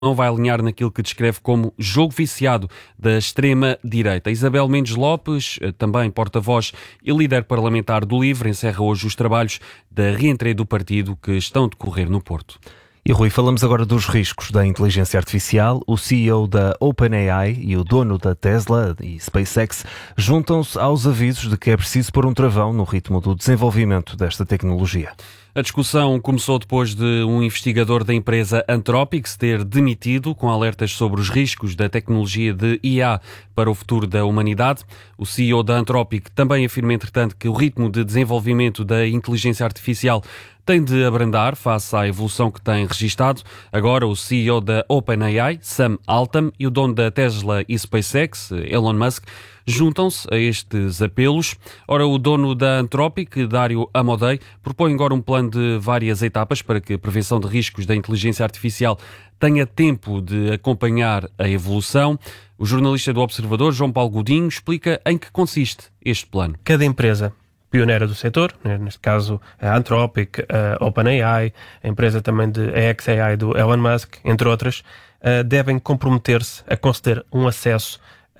não vai alinhar naquilo que descreve como jogo viciado da extrema-direita. Isabel Mendes Lopes, também porta-voz e líder parlamentar do LIVRE, encerra hoje os trabalhos da reentrée do partido que estão a decorrer no Porto. E Rui, falamos agora dos riscos da inteligência artificial. O CEO da OpenAI e o dono da Tesla e SpaceX juntam-se aos avisos de que é preciso pôr um travão no ritmo do desenvolvimento desta tecnologia. A discussão começou depois de um investigador da empresa Anthropic se ter demitido com alertas sobre os riscos da tecnologia de IA para o futuro da humanidade. O CEO da Anthropic também afirma, entretanto, que o ritmo de desenvolvimento da inteligência artificial tem de abrandar face à evolução que tem registado. Agora, o CEO da OpenAI, Sam Altman, e o dono da Tesla e SpaceX, Elon Musk, juntam-se a estes apelos. Ora, o dono da Anthropic, Dario Amodei, propõe agora um plano de várias etapas para que a prevenção de riscos da inteligência artificial tenha tempo de acompanhar a evolução. O jornalista do Observador, João Paulo Godinho, explica em que consiste este plano. Cada empresa pioneira do setor, neste caso a Anthropic, a OpenAI, a empresa também de xAI do Elon Musk, entre outras, devem comprometer-se a conceder um acesso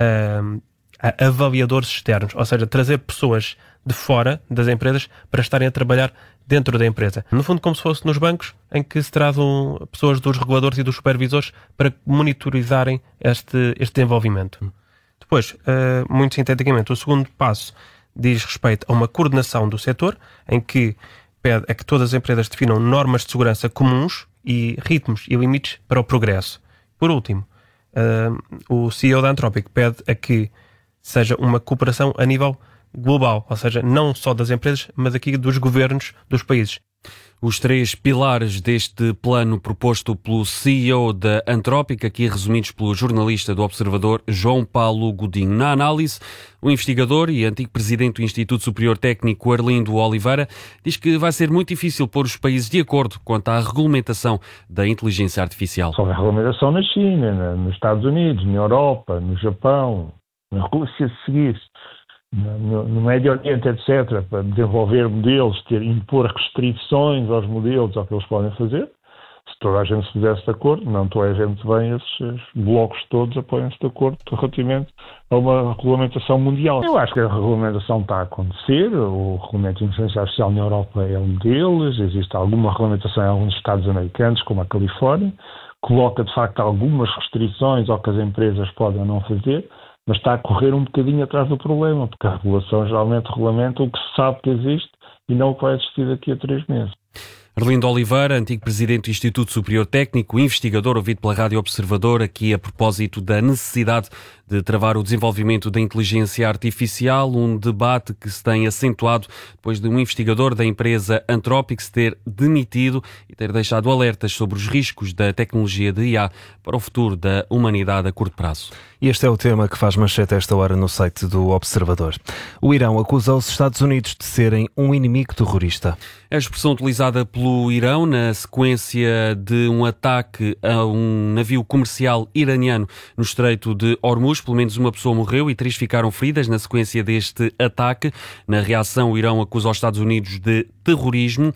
a avaliadores externos, ou seja, trazer pessoas de fora das empresas para estarem a trabalhar dentro da empresa. No fundo, como se fosse nos bancos, em que se trazem pessoas dos reguladores e dos supervisores para monitorizarem este desenvolvimento. Depois, muito sinteticamente, o segundo passo diz respeito a uma coordenação do setor, em que pede a que todas as empresas definam normas de segurança comuns e ritmos e limites para o progresso. Por último, o CEO da Anthropic pede a que seja uma cooperação a nível global, ou seja, não só das empresas, mas aqui dos governos dos países. Os três pilares deste plano proposto pelo CEO da Anthropic, aqui resumidos pelo jornalista do Observador, João Paulo Godinho. Na análise, o investigador e antigo presidente do Instituto Superior Técnico, Arlindo Oliveira, diz que vai ser muito difícil pôr os países de acordo quanto à regulamentação da inteligência artificial. Só a regulamentação na China, nos Estados Unidos, na Europa, no Japão, na Rússia, se seguir, no Médio Oriente, etc., para desenvolver modelos, impor restrições aos modelos, ao que eles podem fazer. Se toda a gente se pusesse de acordo, não toda a gente bem, esses blocos todos apoiam-se de acordo relativamente a uma regulamentação mundial. Eu acho que a regulamentação está a acontecer, o regulamento de inteligência artificial na Europa é um deles, existe alguma regulamentação em alguns estados americanos, como a Califórnia, coloca de facto algumas restrições ao que as empresas podem ou não fazer, mas está a correr um bocadinho atrás do problema, porque a regulação geralmente regulamenta o que se sabe que existe e não o que vai existir daqui a 3 meses. Arlindo Oliveira, antigo presidente do Instituto Superior Técnico, investigador, ouvido pela Rádio Observador, aqui a propósito da necessidade de travar o desenvolvimento da inteligência artificial, um debate que se tem acentuado depois de um investigador da empresa Anthropic se ter demitido e ter deixado alertas sobre os riscos da tecnologia de IA para o futuro da humanidade a curto prazo. E este é o tema que faz manchete a esta hora no site do Observador. O Irão acusa os Estados Unidos de serem um inimigo terrorista. A expressão utilizada pelo Irão na sequência de um ataque a um navio comercial iraniano no Estreito de Hormuz. Pelo menos uma pessoa morreu e 3 ficaram feridas na sequência deste ataque. Na reação, o Irão acusa os Estados Unidos de terrorismo.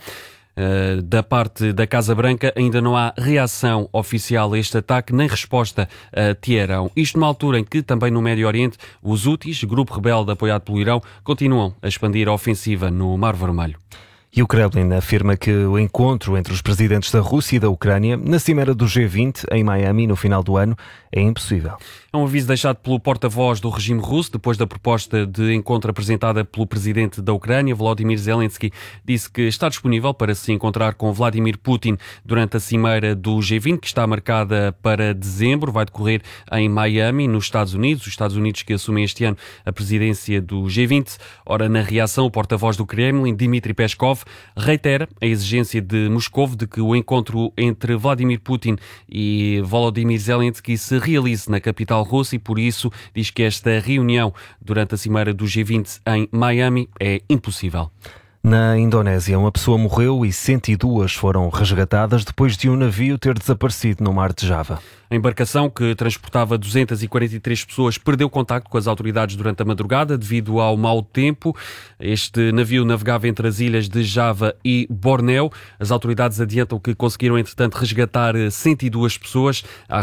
Da parte da Casa Branca ainda não há reação oficial a este ataque nem resposta a Teherão. Isto numa altura em que também no Médio Oriente os Houthis, grupo rebelde apoiado pelo Irão, continuam a expandir a ofensiva no Mar Vermelho. E o Kremlin afirma que o encontro entre os presidentes da Rússia e da Ucrânia na cimeira do G20 em Miami no final do ano é impossível. É um aviso deixado pelo porta-voz do regime russo depois da proposta de encontro apresentada pelo presidente da Ucrânia, Volodymyr Zelensky. Disse que está disponível para se encontrar com Vladimir Putin durante a cimeira do G20, que está marcada para dezembro. Vai decorrer em Miami, nos Estados Unidos. Os Estados Unidos que assumem este ano a presidência do G20. Ora, na reação, o porta-voz do Kremlin, Dmitry Peskov, reitera a exigência de Moscou de que o encontro entre Vladimir Putin e Volodymyr Zelensky se realize na capital russa e, por isso, diz que esta reunião durante a cimeira do G20 em Miami é impossível. Na Indonésia, uma pessoa morreu e 102 foram resgatadas depois de um navio ter desaparecido no mar de Java. A embarcação, que transportava 243 pessoas, perdeu contacto com as autoridades durante a madrugada devido ao mau tempo. Este navio navegava entre as ilhas de Java e Bornéu. As autoridades adiantam que conseguiram, entretanto, resgatar 102 pessoas.